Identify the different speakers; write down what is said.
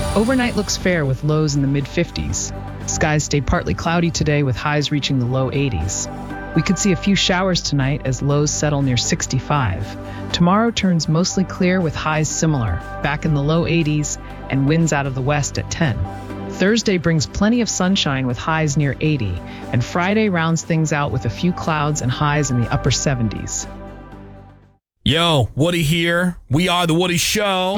Speaker 1: Overnight looks fair with lows in the mid-50s. Skies stay partly cloudy today with highs reaching the low 80s. We could see a few showers tonight as lows settle near 65. Tomorrow turns mostly clear with highs similar, back in the low 80s, and winds out of the west at 10. Thursday brings plenty of sunshine with highs near 80, and Friday rounds things out with a few clouds and highs in the upper 70s.
Speaker 2: Yo, Woody here. We are The Woody Show.